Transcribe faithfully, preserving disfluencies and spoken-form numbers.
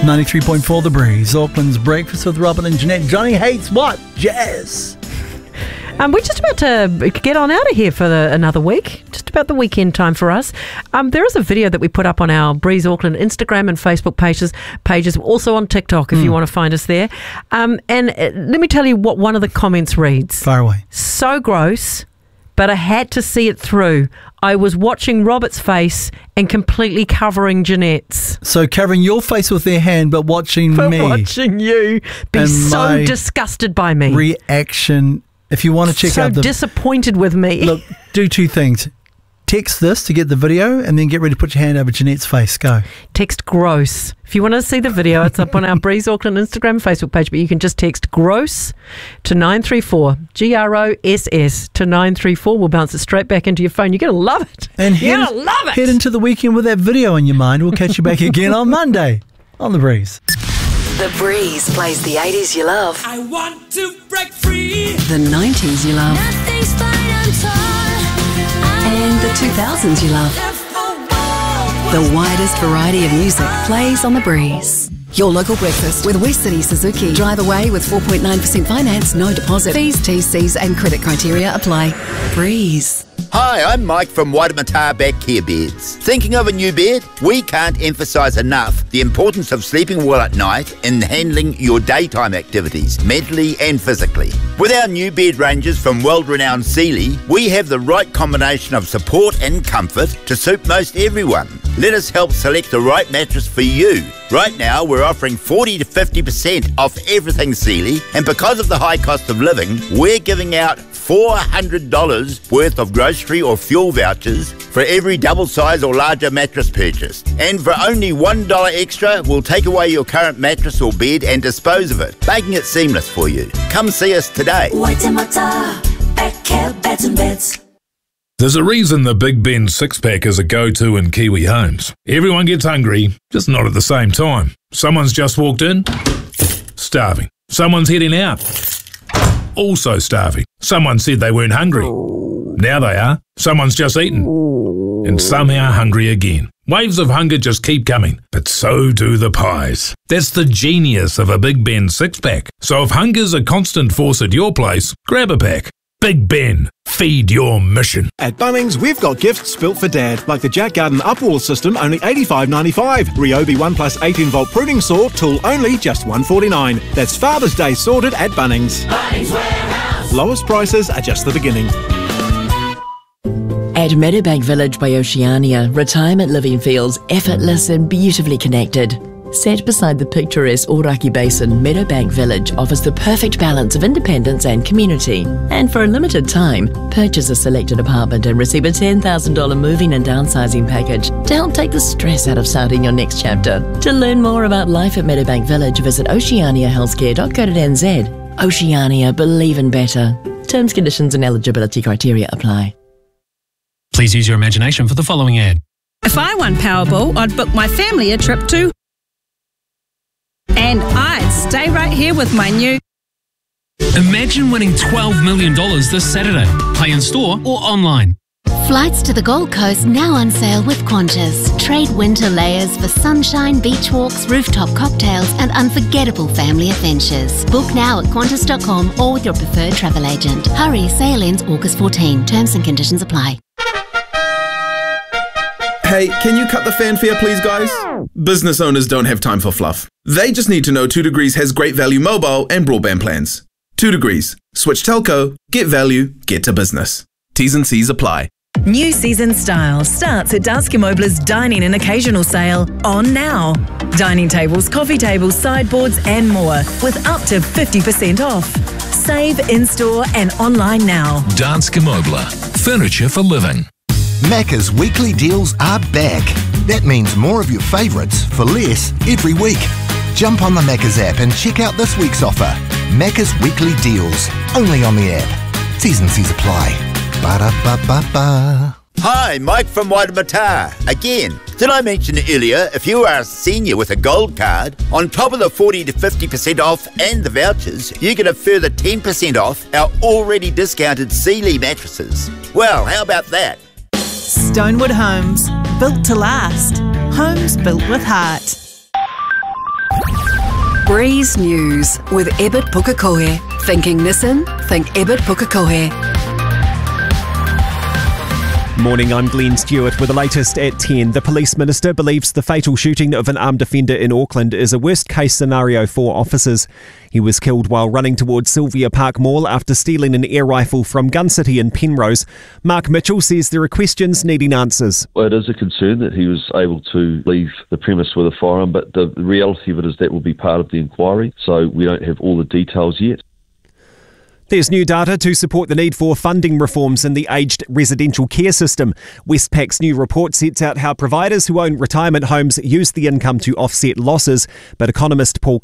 ninety-three point four The Breeze, Auckland's Breakfast with Robin and Jeanette. Johnny hates what? Jazz. Um, we're just about to get on out of here for the, another week. Just about the weekend time for us. Um, there is a video that we put up on our Breeze Auckland Instagram and Facebook pages, pages also on TikTok if mm. you want to find us there. Um, and uh, let me tell you what one of the comments reads. Far away. So gross, but I had to see it through. I was watching Robert's face and completely covering Jeanette's. So covering your face with their hand, but watching but me. watching you be and so disgusted by me. Reaction. If you want to check so out the... So disappointed with me. Look, do two things. Text this to get the video and then get ready to put your hand over Jeanette's face. Go. Text gross. If you want to see the video, it's up on our Breeze Auckland Instagram, Facebook page, but you can just text gross to nine three four, G R O S S to nine three four. We'll bounce it straight back into your phone. You're going to love it. And You're head, going to love it. Head into the weekend with that video in your mind. We'll catch you back again on Monday on The Breeze. The Breeze plays the eighties you love. I want to break free. The nineties you love. Nothing's fine, I'm torn. And the two thousands you love. The widest variety of music plays on The Breeze. Your local breakfast with West City Suzuki. Drive away with four point nine percent finance, no deposit. Fees, T Cs and credit criteria apply. Breeze. Hi, I'm Mike from Waimata Back Care Beds. Thinking of a new bed? We can't emphasise enough the importance of sleeping well at night and handling your daytime activities, mentally and physically. With our new bed ranges from world-renowned Sealy, we have the right combination of support and comfort to suit most everyone. Let us help select the right mattress for you. Right now, we're offering forty to fifty percent off everything Sealy, and because of the high cost of living, we're giving out four hundred dollars worth of grocery or fuel vouchers for every double size or larger mattress purchased. And for only one dollar extra, we'll take away your current mattress or bed and dispose of it, making it seamless for you. Come see us today. Waimata Back Care Beds and Beds. There's a reason the Big Ben six-pack is a go-to in Kiwi homes. Everyone gets hungry, just not at the same time. Someone's just walked in, starving. Someone's heading out, also starving. Someone said they weren't hungry. Now they are. Someone's just eaten, and somehow hungry again. Waves of hunger just keep coming, but so do the pies. That's the genius of a Big Ben six-pack. So if hunger's a constant force at your place, grab a pack. Big Ben, feed your mission. At Bunnings, we've got gifts built for Dad, like the Jack Garden Upwall system, only eighty-five ninety-five. Ryobi one plus eighteen volt pruning saw, tool only, just one forty-nine. That's Father's Day sorted at Bunnings. Bunnings Warehouse. Lowest prices are just the beginning. At Meadowbank Village by Oceania, retirement living feels effortless and beautifully connected. Set beside the picturesque Oraki Basin, Meadowbank Village offers the perfect balance of independence and community. And for a limited time, purchase a selected apartment and receive a ten thousand dollars moving and downsizing package to help take the stress out of starting your next chapter. To learn more about life at Meadowbank Village, visit oceania healthcare dot co dot n z. Oceania, believe in better. Terms, conditions and eligibility criteria apply. Please use your imagination for the following ad. If I won Powerball, I'd book my family a trip to... And I'd stay right here with my new... Imagine winning twelve million dollars this Saturday. Play in store or online. Flights to the Gold Coast now on sale with Qantas. Trade winter layers for sunshine, beach walks, rooftop cocktails and unforgettable family adventures. Book now at qantas dot com or with your preferred travel agent. Hurry, sale ends August fourteenth. Terms and conditions apply. Hey, can you cut the fanfare please, guys? Business owners don't have time for fluff. They just need to know two degrees has great value mobile and broadband plans. two degrees. Switch telco, get value, get to business. T's and C's apply. New season style starts at Danske Møbler's Dining and Occasional Sale on now. Dining tables, coffee tables, sideboards and more with up to fifty percent off. Save in-store and online now. Danske Møbler. Furniture for living. Macca's weekly deals are back. That means more of your favourites for less every week. Jump on the Macca's app and check out this week's offer. Macca's weekly deals, only on the app. T's and C's apply. Ba-da-ba-ba-ba. Hi, Mike from Waimata. Again, did I mention earlier, if you are a senior with a gold card, on top of the forty to fifty percent off and the vouchers, you get a further ten percent off our already discounted Sealy mattresses. Well, how about that? Stonewood Homes, built to last. Homes built with heart. Breeze News with Ebert Pukekohe. Thinking Nissan? Think Ebert Pukekohe. Morning, I'm Glenn Stewart with the latest at ten. The Police Minister believes the fatal shooting of an armed offender in Auckland is a worst-case scenario for officers. He was killed while running towards Sylvia Park Mall after stealing an air rifle from Gun City in Penrose. Mark Mitchell says there are questions needing answers. Well, it is a concern that he was able to leave the premise with a firearm, but the reality of it is that will be part of the inquiry, so we don't have all the details yet. There's new data to support the need for funding reforms in the aged residential care system. Westpac's new report sets out how providers who own retirement homes use the income to offset losses, but economist Paul